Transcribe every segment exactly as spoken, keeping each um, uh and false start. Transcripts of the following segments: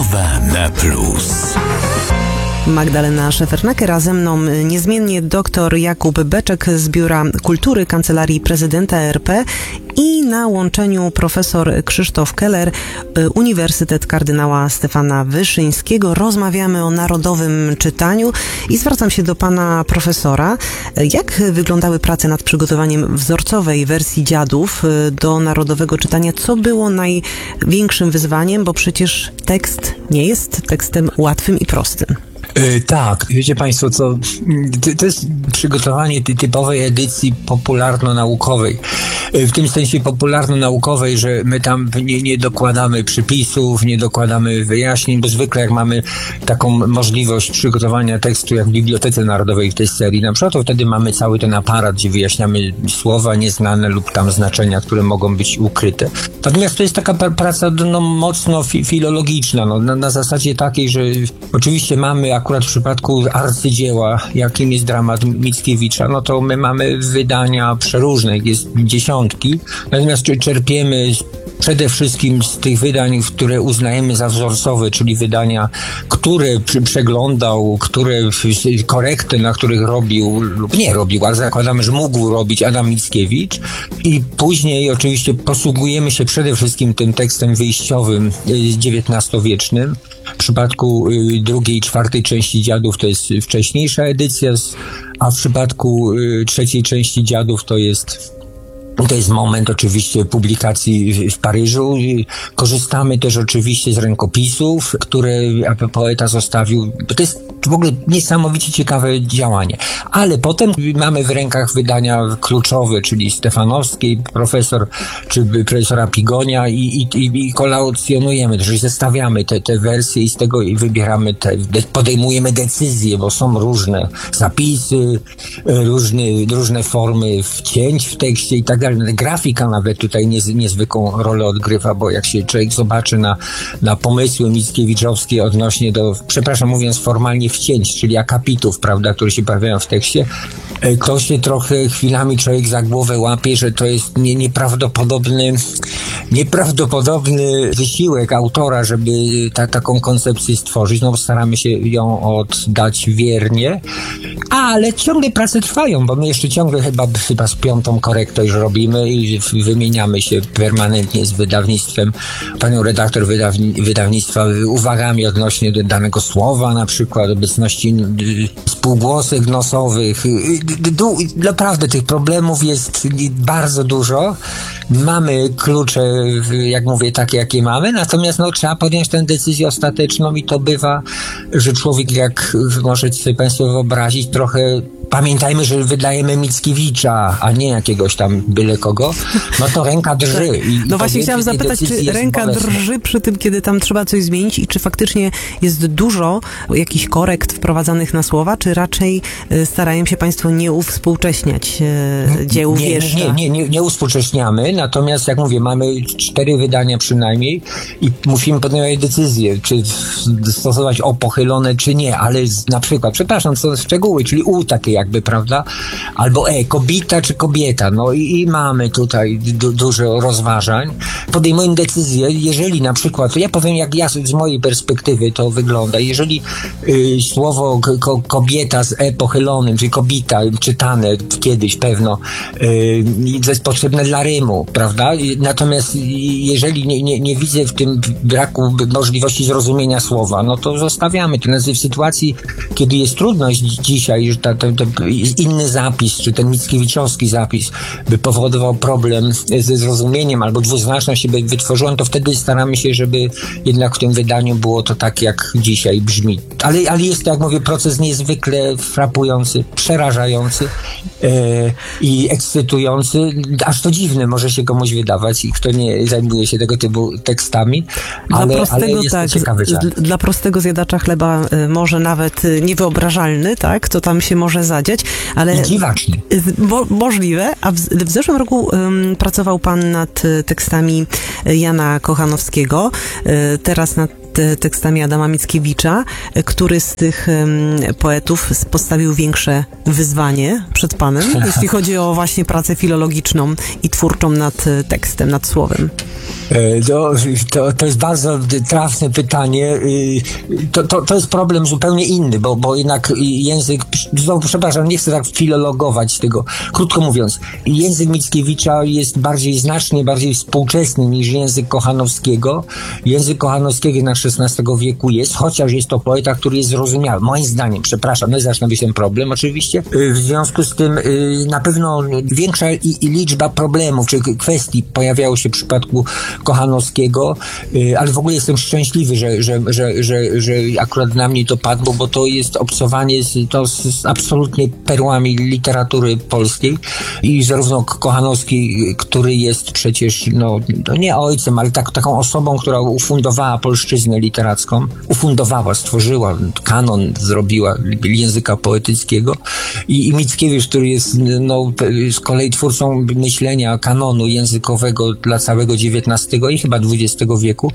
Mowa na plus. Magdalena Szefernaker, a ze mną niezmiennie dr Jakub Beczek z Biura Kultury Kancelarii Prezydenta R P i na łączeniu profesor Krzysztof Keller, Uniwersytet Kardynała Stefana Wyszyńskiego. Rozmawiamy o narodowym czytaniu i zwracam się do pana profesora. Jak wyglądały prace nad przygotowaniem wzorcowej wersji Dziadów do narodowego czytania? Co było największym wyzwaniem, bo przecież tekst nie jest tekstem łatwym i prostym. Yy, tak, wiecie Państwo, co, to jest przygotowanie tej typowej edycji popularno-naukowej. Yy, w tym sensie popularno-naukowej, że my tam nie, nie dokładamy przypisów, nie dokładamy wyjaśnień, bo zwykle jak mamy taką możliwość przygotowania tekstu jak w Bibliotece Narodowej w tej serii, na przykład to wtedy mamy cały ten aparat, gdzie wyjaśniamy słowa nieznane lub tam znaczenia, które mogą być ukryte. Natomiast to jest taka praca no, mocno fi- filologiczna, no, na, na zasadzie takiej, że oczywiście mamy akurat w przypadku arcydzieła, jakim jest dramat Mickiewicza, no to my mamy wydania przeróżne, jest dziesiątki, natomiast czerpiemy przede wszystkim z tych wydań, które uznajemy za wzorcowe, czyli wydania, które przeglądał, które korekty, na których robił lub nie robił, ale zakładamy, że mógł robić Adam Mickiewicz, i później oczywiście posługujemy się przede wszystkim tym tekstem wyjściowym dziewiętnastowiecznym. W przypadku drugiej i czwartej części Dziadów to jest wcześniejsza edycja, a w przypadku trzeciej części Dziadów to jest To jest moment oczywiście publikacji w Paryżu. Korzystamy też oczywiście z rękopisów, które poeta zostawił. To jest w ogóle niesamowicie ciekawe działanie. Ale potem mamy w rękach wydania kluczowe, czyli Stefanowskiej, profesor, czy profesora Pigonia, i, i, i kolaucjonujemy, czyli zestawiamy te, te wersje i z tego wybieramy te, podejmujemy decyzje, bo są różne zapisy, różne, różne formy wcięć w tekście i tak dalej. Grafika nawet tutaj niez, niezwykłą rolę odgrywa, bo jak się człowiek zobaczy na, na pomysły mickiewiczowskie odnośnie do, przepraszam mówiąc formalnie, wcięć, czyli akapitów, prawda, które się pojawiają w tekście, to się trochę chwilami człowiek za głowę łapie, że to jest nie, nieprawdopodobny nieprawdopodobny wysiłek autora, żeby ta, taką koncepcję stworzyć. No staramy się ją oddać wiernie, ale ciągle prace trwają, bo my jeszcze ciągle chyba, chyba z piątą korektą już robimy i wymieniamy się permanentnie z wydawnictwem, panią redaktor wydawni, wydawnictwa uwagami odnośnie do danego słowa, na przykład obecności spółgłosek nosowych. Naprawdę tych problemów jest bardzo dużo. Mamy klucze, jak mówię, takie jakie mamy, natomiast no, trzeba podjąć tę decyzję ostateczną i to bywa, że człowiek, jak możecie sobie Państwo wyobrazić, trochę pamiętajmy, że wydajemy Mickiewicza, a nie jakiegoś tam byle kogo, no to ręka drży. I no właśnie chciałam zapytać, czy ręka bolesna. drży przy tym, kiedy tam trzeba coś zmienić i czy faktycznie jest dużo jakichś korekt wprowadzanych na słowa, czy raczej starają się Państwo nie uwspółcześniać e, dzieł nie, wieszcza? Nie, nie, nie, nie uwspółcześniamy, natomiast jak mówię, mamy cztery wydania przynajmniej i musimy podjąć decyzję, czy stosować o pochylone, czy nie, ale na przykład, przepraszam, co szczegóły, czyli u takie jakby, prawda? Albo e, kobita czy kobieta. No i, i mamy tutaj du, dużo rozważań. Podejmujemy decyzję, jeżeli na przykład, to ja powiem, jak ja z mojej perspektywy to wygląda, jeżeli y, słowo ko, kobieta z e pochylonym, czy kobita, czytane kiedyś pewno, y, jest potrzebne dla rymu, prawda? Natomiast jeżeli nie, nie, nie widzę w tym braku możliwości zrozumienia słowa, no to zostawiamy. To znaczy w sytuacji, kiedy jest trudność dzisiaj, że ta, ta, ta inny zapis, czy ten mickiewiczowski zapis by powodował problem ze zrozumieniem albo dwuznaczność by wytworzyła, to wtedy staramy się, żeby jednak w tym wydaniu było to tak, jak dzisiaj brzmi. Ale, ale jest to, jak mówię, proces niezwykle frapujący, przerażający e, i ekscytujący. Aż to dziwne może się komuś wydawać i kto nie zajmuje się tego typu tekstami, ale, dla prostego, ale jest tak, to ciekawy czas. Dla prostego zjadacza chleba może nawet niewyobrażalny, tak, co tam się może zadziać, ale dziwaczny. Mo- możliwe, a w, w zeszłym roku um, pracował Pan nad tekstami Jana Kochanowskiego, y, teraz nad te, tekstami Adama Mickiewicza. Który z tych um, poetów postawił większe wyzwanie przed panem, jeśli chodzi o właśnie pracę filologiczną i twórczą nad tekstem, nad słowem? To, to, to jest bardzo trafne pytanie. To, to, to jest problem zupełnie inny, bo, bo jednak język, znowu przepraszam, nie chcę tak filologować tego. Krótko mówiąc, język Mickiewicza jest bardziej znacznie, bardziej współczesny niż język Kochanowskiego. Język Kochanowskiego na szesnastego wieku jest, chociaż jest to poeta, który jest zrozumiały. Moim zdaniem, przepraszam, no zaczyna być ten problem oczywiście. W związku z tym na pewno większa i, i liczba problemów, czy kwestii pojawiało się w przypadku Kochanowskiego, ale w ogóle jestem szczęśliwy, że, że, że, że, że akurat na mnie to padło, bo to jest obcowanie z, to z absolutnie perłami literatury polskiej i zarówno Kochanowski, który jest przecież, no, no nie ojcem, ale tak, taką osobą, która ufundowała polszczyznę literacką, ufundowała, stworzyła kanon, zrobiła języka poetyckiego i, i Mickiewicz, który jest no, z kolei twórcą myślenia kanonu językowego dla całego dziewiętnastego i chyba dwudziestego wieku,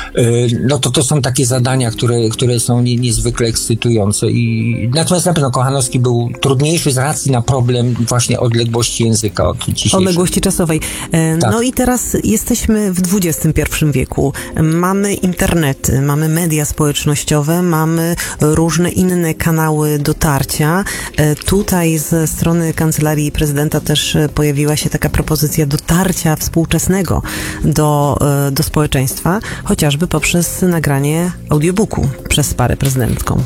no to to są takie zadania, które, które są nie, niezwykle ekscytujące. I natomiast na pewno Kochanowski był trudniejszy z racji na problem właśnie odległości języka od dzisiejszej. Odległości czasowej. Tak. No i teraz jesteśmy w dwudziestym pierwszym wieku. Mamy internety, mamy media społecznościowe, mamy różne inne kanały dotarcia. Tutaj ze strony Kancelarii Prezydenta też pojawiła się taka propozycja dotarcia współczesnego do, do społeczeństwa, chociażby poprzez nagranie audiobooku przez parę prezydencką.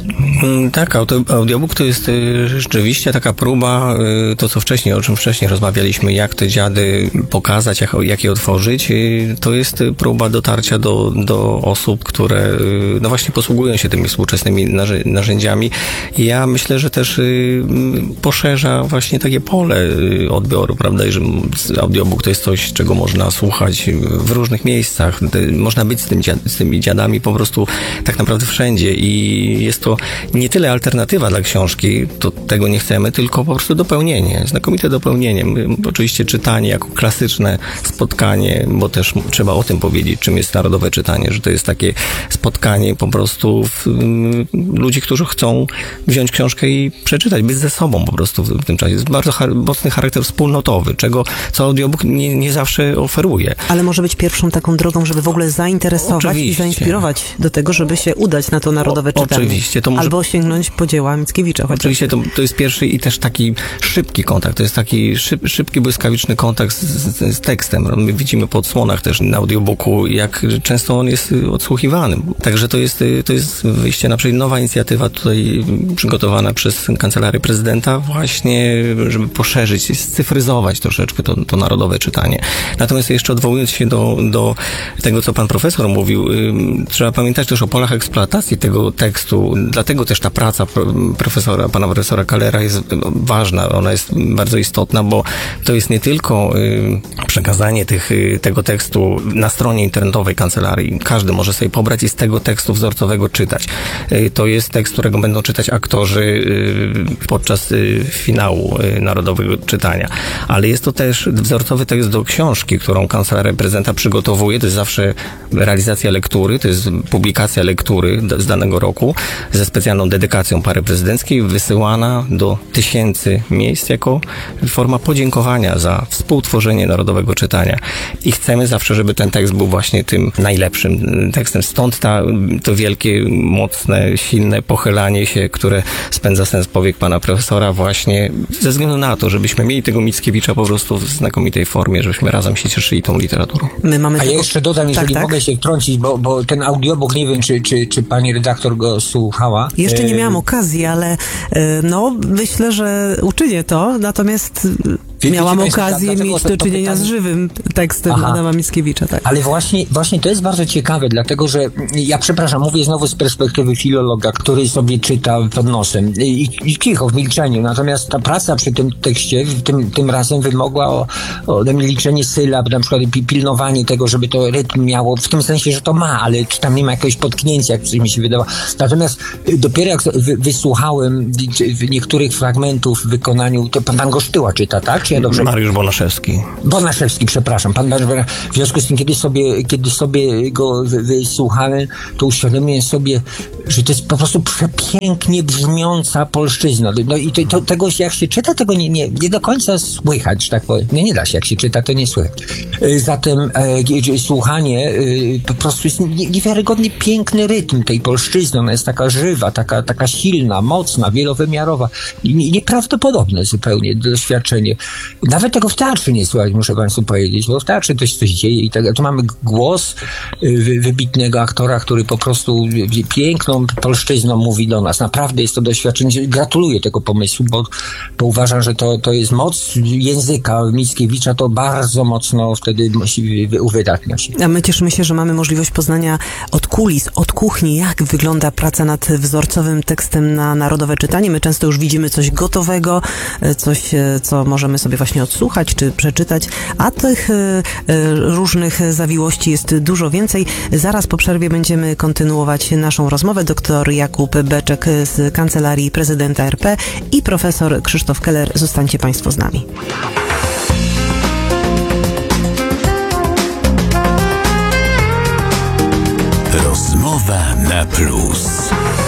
Tak, audiobook to jest rzeczywiście taka próba, to co wcześniej, o czym wcześniej rozmawialiśmy, jak te dziady pokazać, jak, jak je otworzyć, to jest próba dotarcia do, do osób, które no właśnie posługują się tymi współczesnymi narzędziami. I ja myślę, że też poszerza właśnie takie pole odbioru, prawda, i że audiobook to jest coś, czego można słuchać w różnych miejscach, można być z, tym, z tymi dziadami po prostu tak naprawdę wszędzie i jest to nie tyle alternatywa dla książki, to tego nie chcemy, tylko po prostu dopełnienie, znakomite dopełnienie. Oczywiście czytanie jako klasyczne spotkanie, bo też trzeba o tym powiedzieć, czym jest narodowe czytanie, że to jest takie spotkanie po prostu w, ludzi, którzy chcą wziąć książkę i przeczytać, być ze sobą po prostu w tym czasie. Jest bardzo char- mocny charakter wspólnotowy, czego co audiobook nie, nie zawsze oferuje. Ale może być pierwszą taką drogą, żeby w ogóle zainteresować Oczywiście. i zainspirować do tego, żeby się udać na to narodowe o, czytanie. Oczywiście. To może... Albo sięgnąć po dzieła Mickiewicza. Chociaż. Oczywiście to, to jest pierwszy i też taki szybki kontakt. To jest taki szyb, szybki, błyskawiczny kontakt z, z, z tekstem. My widzimy po odsłonach też na audiobooku, jak często on jest odsłuchiwany. Także to jest, to jest wyjście naprzód. Nowa inicjatywa tutaj przygotowana przez Kancelarię Prezydenta właśnie, żeby poszerzyć, scyfryzować troszeczkę to, to narodowe czytanie. Natomiast jeszcze odwołując się do, do tego, co pan profesor mówił, trzeba pamiętać też o polach eksploatacji tego tekstu. Dlatego też ta praca profesora, pana profesora Kellera jest ważna, ona jest bardzo istotna, bo to jest nie tylko y, przekazanie tych, y, tego tekstu na stronie internetowej kancelarii. Każdy może sobie pobrać i z tego tekstu wzorcowego czytać. Y, to jest tekst, którego będą czytać aktorzy y, podczas y, finału y, narodowego czytania. Ale jest to też wzorcowy tekst do książki, którą Kancelaria Prezydenta przygotowuje. To jest zawsze realizacja lektury, to jest publikacja lektury z danego roku ze specjalną dedykacją pary prezydenckiej, wysyłana do tysięcy miejsc jako forma podziękowania za współtworzenie narodowego czytania. I chcemy zawsze, żeby ten tekst był właśnie tym najlepszym tekstem. Stąd ta, to wielkie, mocne, silne pochylanie się, które spędza sens powiek pana profesora właśnie ze względu na to, żebyśmy mieli tego Mickiewicza po prostu w znakomitej formie, żebyśmy razem się cieszyli tą literaturą. My mamy A tego... ja jeszcze dodam, jeżeli tak, tak? mogę się wtrącić, bo, bo ten audiobook, nie wiem, czy, czy, czy pani redaktor go słuchała. Jeszcze nie miałam okazji, ale no myślę, że uczynię to, natomiast Wie, miałam okazję mieć do czynienia z żywym tekstem Aha. Adama Mickiewicza. Tak. Ale właśnie, właśnie to jest bardzo ciekawe, dlatego że ja przepraszam, mówię znowu z perspektywy filologa, który sobie czyta pod nosem i, i cicho, w milczeniu. Natomiast ta praca przy tym tekście tym, tym razem wymogła o, o liczenie sylab, na przykład pilnowanie tego, żeby to rytm miało, w tym sensie, że to ma, ale czy tam nie ma jakiegoś potknięcia, jak coś mi się wydawało. Natomiast dopiero jak wy, wysłuchałem niektórych fragmentów w wykonaniu, to pan Gosztyła czyta, tak? Czy ja dobrze? Mariusz Bonaszewski. Bonaszewski, przepraszam. Pan Mariusz, w związku z tym, kiedy sobie, kiedy sobie go wysłuchałem, to uświadomiłem sobie, że to jest po prostu przepięknie brzmiąca polszczyzna. No i to, to, tego, jak się czyta, tego nie, nie, nie do końca słychać, że tak powiem. Nie, nie da się, jak się czyta, to nie słychać. Zatem e, słuchanie e, po prostu jest niewiarygodnie piękny rytm tej polszczyzny. Ona jest taka żywa, taka, taka silna, mocna, wielowymiarowa. I nieprawdopodobne zupełnie doświadczenie. Nawet tego w teatrze nie słychać, muszę Państwu powiedzieć, bo w teatrze to się coś dzieje i tak. Tu mamy głos wy, wybitnego aktora, który po prostu piękną polszczyzną mówi do nas. Naprawdę jest to doświadczenie. Gratuluję tego pomysłu, bo, bo uważam, że to, to jest moc języka Mickiewicza, to bardzo mocno wtedy musi uwydatnia się. A my cieszymy się, że mamy możliwość poznania od kulis, od kuchni, jak wygląda praca nad wzorcowym tekstem na narodowe czytanie. My często już widzimy coś gotowego, coś, co możemy sobie właśnie odsłuchać czy przeczytać, a tych różnych zawiłości jest dużo więcej. Zaraz po przerwie będziemy kontynuować naszą rozmowę. Doktor Jakub Beczek z Kancelarii Prezydenta R P i profesor Krzysztof Keller. Zostańcie Państwo z nami. Rozmowa na plus.